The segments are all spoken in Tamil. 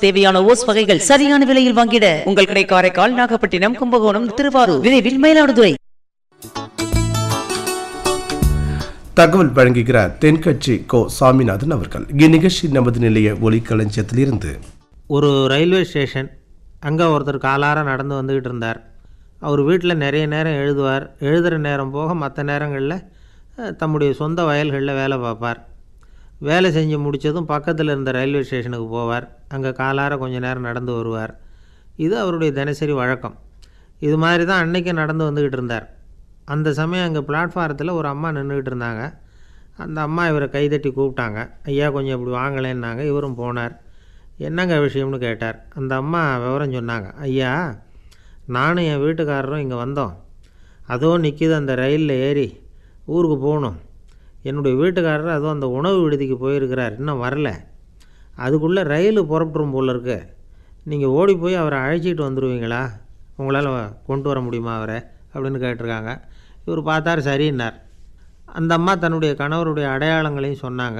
தேவையான ஓஸ் வகைகள் சரியான விலையில் வாங்கிட உங்கள் கடை காரைக்கால், நாகப்பட்டினம், கும்பகோணம், திருவாரூர், விரைவில் மயிலாடுதுறை. தகவல் வழங்குகிறார் தென்கட்சி கோ சாமிநாதன் அவர்கள். இந்நிகழ்ச்சி நமது நிலைய ஒலிக்களஞ்சியத்திலிருந்து. ஒரு ரயில்வே ஸ்டேஷன். அங்கே ஒருத்தர் காலார நடந்து வந்துக்கிட்டு இருந்தார். அவர் வீட்டில் நிறைய நேரம் எழுதுவார். எழுதுகிற நேரம் போக மற்ற நேரங்களில் தம்முடைய சொந்த வயல்களில் வேலை பார்ப்பார். வேலை செஞ்சு முடித்ததும் பக்கத்தில் இருந்த ரயில்வே ஸ்டேஷனுக்கு போவார். அங்கே காலார கொஞ்சம் நேரம் நடந்து வருவார். இது அவருடைய தினசரி வழக்கம். இது மாதிரி தான் அன்றைக்கி நடந்து வந்துக்கிட்டு இருந்தார். அந்த சமயம் அங்கே பிளாட்ஃபாரத்தில் ஒரு அம்மா நின்றுக்கிட்டு இருந்தாங்க. அந்த அம்மா இவரை கைதட்டி கூப்பிட்டாங்க. ஐயா கொஞ்சம் இப்படி வாங்கலேன்னாங்க. இவரும் போனார். என்னங்க விஷயம்னு கேட்டார். அந்த அம்மா விவரம் சொன்னாங்க. ஐயா, நானும் என் வீட்டுக்காரரும் இங்கே வந்தோம். அதுவும் நிற்கிது அந்த ரயிலில் ஏறி ஊருக்கு போகணும். என்னுடைய வீட்டுக்காரர் அதுவும் அந்த உணவு விடுதிக்கு போயிருக்கிறார், இன்னும் வரல. அதுக்குள்ளே ரயில் புறப்பட்டுரும் போல இருக்கு. நீங்கள் ஓடி போய் அவரை அழைச்சிட்டு வந்துடுவீங்களா? உங்களால் கொண்டு வர முடியுமா அவரை அப்படின்னு கேட்டிருக்காங்க. இவர் பார்த்தார், சரின்னார். அந்த அம்மா தன்னுடைய கணவருடைய அடையாளங்களையும் சொன்னாங்க.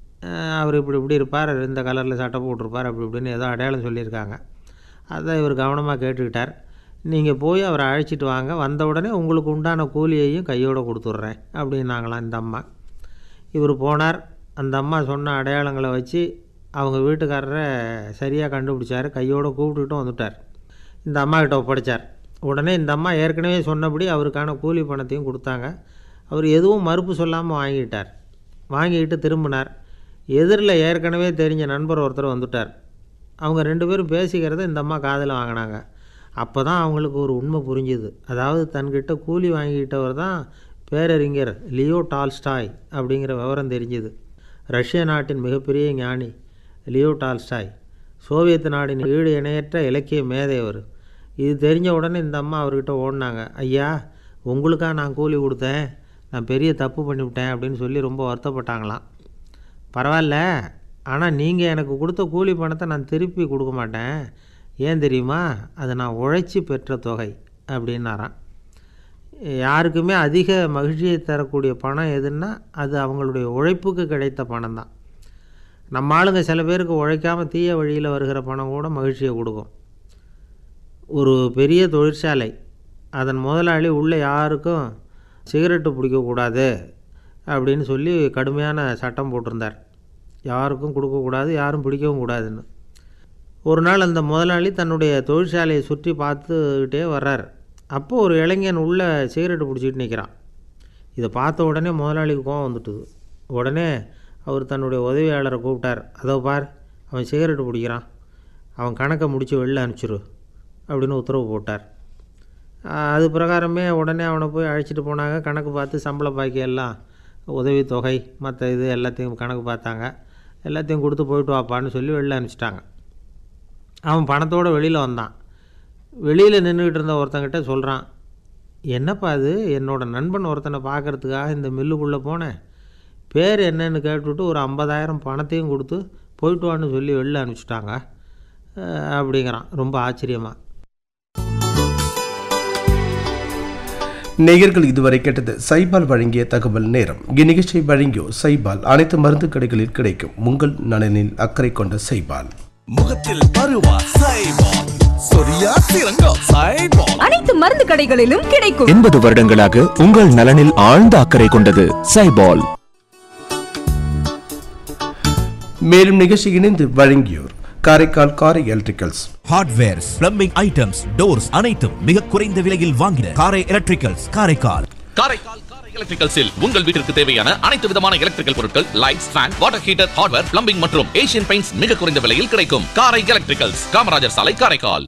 அவர் இப்படி இருப்பார், இந்த கலரில் சட்டை போட்டிருப்பார், அப்படி இப்படின்னு ஏதோ அடையாளம் சொல்லியிருக்காங்க. அதை இவர் கவனமாக கேட்டுக்கிட்டார். நீங்கள் போய் அவரை அழைச்சிட்டு வாங்க, வந்த உடனே உங்களுக்கு உண்டான கூலியையும் கையோடு கொடுத்துட்றேன் அப்படின்னாங்களாம் இந்த அம்மா. இவர் போனார். அந்த அம்மா சொன்ன அடையாளங்களை வச்சு அவங்க வீட்டுக்காரரை சரியாக கண்டுபிடிச்சார். கையோடு கூப்பிட்டுட்டும் வந்துட்டார். இந்த அம்மா கிட்ட ஒப்படைச்சார். உடனே இந்த அம்மா ஏற்கனவே சொன்னபடி அவருக்கான கூலி பணத்தையும் கொடுத்தாங்க. அவர் எதுவும் மறுப்பு சொல்லாமல் வாங்கிட்டார். வாங்கிக்கிட்டு திரும்பினார். எதிரில் ஏற்கனவே தெரிஞ்ச நண்பர் ஒருத்தர் வந்துட்டார். அவங்க 2 பேரும் பேசிக்கிறத இந்த அம்மா காதில் வாங்கினாங்க. அப்போ தான் அவங்களுக்கு ஒரு உண்மை புரிஞ்சுது. அதாவது தன்கிட்ட கூலி வாங்கிக்கிட்டவர் தான் பேரறிஞர் லியோ டால்ஸ்டாய் அப்படிங்கிற விவரம் தெரிஞ்சுது. ரஷ்ய நாட்டின் மிகப்பெரிய ஞானி லியோ டால்ஸ்டாய். சோவியத் நாடின் ஈடு இணையற்ற இலக்கிய மேதையவர். இது தெரிஞ்ச உடனே இந்த அம்மா அவர்கிட்ட ஓடினாங்க. ஐயா, உங்களுக்காக நான் கூலி கொடுத்தேன், நான் பெரிய தப்பு பண்ணிவிட்டேன் அப்படின்னு சொல்லி ரொம்ப வருத்தப்பட்டாங்களாம். பரவாயில்ல, ஆனால் நீங்கள் எனக்கு கொடுத்த கூலி பணத்தை நான் திருப்பி கொடுக்க மாட்டேன். ஏன் தெரியுமா? அது நான் உழைச்சி பெற்ற தொகை அப்படின்னாராம். யாருக்குமே அதிக மகிழ்ச்சியை தரக்கூடிய பணம் எதுன்னா அது அவங்களுடைய உழைப்புக்கு கிடைத்த பணம் தான். நம்ம ஆளுங்க சில பேருக்கு உழைக்காமல் தீய வழியில் வருகிற பணம் கூட மகிழ்ச்சியை கொடுக்கும். ஒரு பெரிய தொழிற்சாலை, அதன் முதலாளி உள்ளே யாருக்கும் சிகரெட்டு பிடிக்கக்கூடாது அப்படின்னு சொல்லி கடுமையான சட்டம் போட்டிருந்தார். யாருக்கும் கொடுக்கக்கூடாது, யாரும் பிடிக்கவும் கூடாதுன்னு. ஒரு நாள் அந்த முதலாளி தன்னுடைய தொழிற்சாலையை சுற்றி பார்த்துக்கிட்டே வர்றார். அப்போது ஒரு இளைஞன் உள்ளே சிகரெட்டு பிடிச்சிட்டு நிற்கிறான். இதை பார்த்த உடனே முதலாளிக்கு கோவம் வந்துட்டுது. உடனே அவர் தன்னுடைய உதவியாளரை கூப்பிட்டார். அதோ பார், அவன் சிகரெட்டு பிடிக்கிறான், அவன் கணக்கை முடித்து வெளில அனுப்பிச்சிரு அப்படின்னு உத்தரவு போட்டார். அது பிரகாரமே உடனே அவனை போய் அழைச்சிட்டு போனாங்க. கணக்கு பார்த்து சம்பள பாக்கி எல்லாம், உதவித்தொகை, மற்ற இது எல்லாத்தையும் கணக்கு பார்த்தாங்க. எல்லாத்தையும் கொடுத்து போயிட்டு வாப்பான்னு சொல்லி வெளில அனுப்பிச்சிட்டாங்க. அவன் பணத்தோடு வெளியில் வந்தான். வெளியில் நின்றுக்கிட்டு இருந்த ஒருத்தங்கிட்ட சொல்கிறான், என்னப்பா அது, என்னோடய நண்பன் ஒருத்தனை பார்க்குறதுக்காக இந்த மில்லுக்குள்ளே போனேன். பேர் என்னன்னு கேட்டுவிட்டு ஒரு 50,000 பணத்தையும் கொடுத்து போயிட்டு வான்னு சொல்லி வெளில அனுப்பிச்சிட்டாங்க அப்படிங்கிறான் ரொம்ப ஆச்சரியமாக. நேயர்கள் இதுவரை கேட்டது சைபால் வழங்கிய தகவல் நேரம். இந்நிகழ்ச்சியை வழங்கியோர் சைபால். அனைத்து மருந்து கடைகளில் கிடைக்கும். உங்கள் நலனில் அக்கறை கொண்ட சைபால். முகத்தில் பருவா சைபால், சொரியா சிறங்கா சைபால். அனைத்து மருந்து கடைகளிலும் கிடைக்கும். 80 வருடங்களாக உங்கள் நலனில் ஆழ்ந்த அக்கறை கொண்டது சைபால். மேலும் நிகழ்ச்சி இணைந்து வழங்கியோர் காரைக்கால் காரை electricals. Hardwares, plumbing items, doors அனைத்தும் மிக குறைந்த விலையில் வாங்கின காரை எலக்ட்ரிக்கல்ஸ் காரைக்கால். காரைக்கால் காரை எலக்ட்ரிக்கல்ஸில் உங்கள் வீட்டிற்கு தேவையான அனைத்து விதமான எலக்ட்ரிக்கல் பொருட்கள், lights, fan, water heater, hardware, plumbing மற்றும் ஏசியன் பெயிண்ட்ஸ் மிக குறைந்த விலையில் கிடைக்கும். காரை எலக்ட்ரிக்கல்ஸ், காமராஜர் சாலை, காரைக்கால்.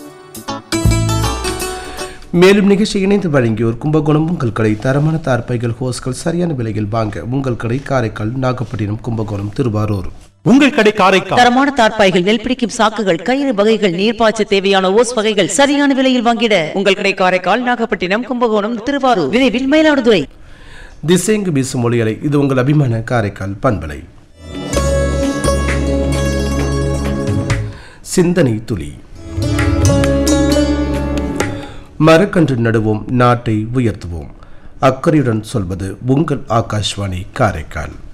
மேலும் நிகழ்ச்சி இணைந்து வழங்கியோர் கும்பகோணம் உங்கள் கடை. தரமான தார்பைகள், ஹோஸ்கள் சரியான விலையில் வாங்க உங்கள் கடை காரைக்கால், நாகப்பட்டினம், கும்பகோணம், திருவாரூர். உங்கள் கடை காரைக்கால். தரமான தார்பாய்கள், நெல் பிடிக்கும் சாக்குகள், கயிறு வகைகள், நீர்ப்பாய்ச்ச தேவையான ஓஸ் வகைகள் சரியான விலையில் வாங்கிட உங்கள் கடை காரைக்கால், நாகப்பட்டினம், கும்பகோணம், திருவாரூர், விரைவில் மயிலாடுதுறை. திசைங்கு வீசும் மொழிகளை இது உங்கள் அபிமான காரைக்கால் பண்பலை. சிந்தனை துளி. மரக்கன்று நடுவோம், நாட்டை உயர்த்துவோம். அக்கறையுடன் சொல்வது உங்கள் ஆகாஷ்வாணி காரைக்கால்.